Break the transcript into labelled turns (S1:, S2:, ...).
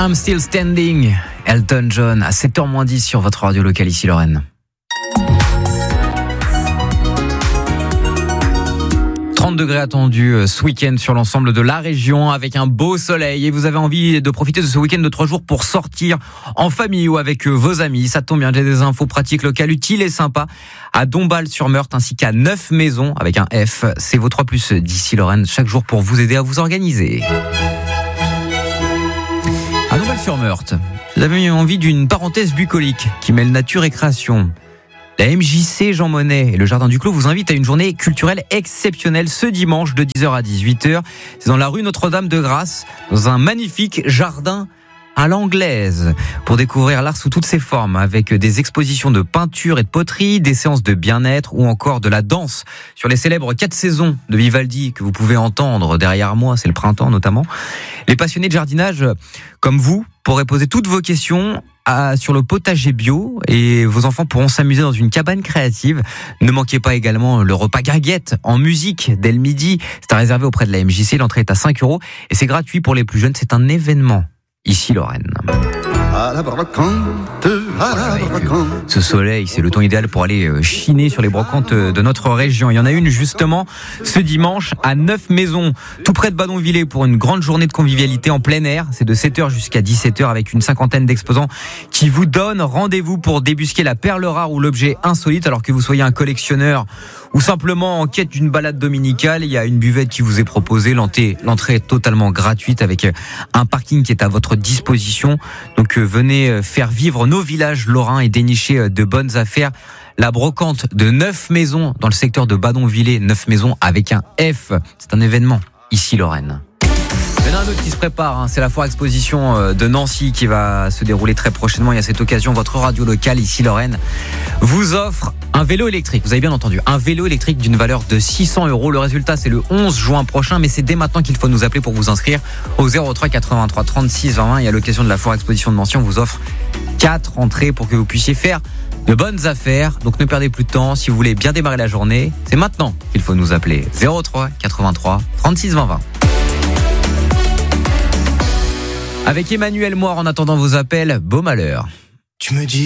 S1: I'm Still Standing, Elton John, à 7h-10 sur votre radio locale ici Lorraine. 30 degrés attendus ce week-end sur l'ensemble de la région avec un beau soleil et vous avez envie de profiter de ce week-end de 3 jours pour sortir en famille ou avec vos amis. Ça tombe bien, j'ai des infos pratiques locales utiles et sympas à Dombasle-sur-Meurthe ainsi qu'à Neufmaison avec un F. C'est vos 3+ d'ici Lorraine chaque jour pour vous aider à vous organiser. À Dombasle-sur-Meurthe, vous avez envie d'une parenthèse bucolique qui mêle nature et création. La MJC Jean Monnet et le Jardin du Clos vous invitent à une journée culturelle exceptionnelle ce dimanche de 10h à 18h. C'est dans la rue Notre-Dame-de-Grâce, dans un magnifique jardin à l'anglaise, pour découvrir l'art sous toutes ses formes, avec des expositions de peinture et de poterie, des séances de bien-être ou encore de la danse sur les célèbres 4 saisons de Vivaldi que vous pouvez entendre derrière moi, c'est le printemps notamment. Les passionnés de jardinage comme vous pourrez poser toutes vos questions sur le potager bio et vos enfants pourront s'amuser dans une cabane créative. Ne manquez pas également le repas guinguette en musique dès le midi. C'est à réserver auprès de la MJC. L'entrée est à 5 € et c'est gratuit pour les plus jeunes. C'est un événement ici Lorraine. Ce soleil, c'est le temps idéal pour aller chiner sur les brocantes de notre région. Il y en a une justement ce dimanche à Neufmaison, tout près de Badonvillers, pour une grande journée de convivialité en plein air. C'est de 7h jusqu'à 17h avec une 50aine d'exposants qui vous donnent rendez-vous pour débusquer la perle rare ou l'objet insolite. Alors que vous soyez un collectionneur ou simplement en quête d'une balade dominicale, il y a une buvette qui vous est proposée. L'entrée est totalement gratuite avec un parking qui est à votre disposition. Donc venez faire vivre nos villages lorrains et dénicher de bonnes affaires. La brocante de Neufmaison dans le secteur de Badonvillers, Neufmaison avec un F. C'est un événement ici Lorraine. Il y en a un autre qui se prépare, c'est la foire exposition de Nancy qui va se dérouler très prochainement. Et à cette occasion, votre radio locale ici Lorraine vous offre un vélo électrique. Vous avez bien entendu, un vélo électrique d'une valeur de 600 €. Le résultat, c'est le 11 juin prochain, mais c'est dès maintenant qu'il faut nous appeler pour vous inscrire au 03 83 36 20 20. Et à l'occasion de la foire exposition de Nancy, on vous offre 4 entrées pour que vous puissiez faire de bonnes affaires. Donc ne perdez plus de temps. Si vous voulez bien démarrer la journée, c'est maintenant qu'il faut nous appeler. 03 83 36 20 20. Avec Emmanuel Moire en attendant vos appels, beau malheur.
S2: Tu me dis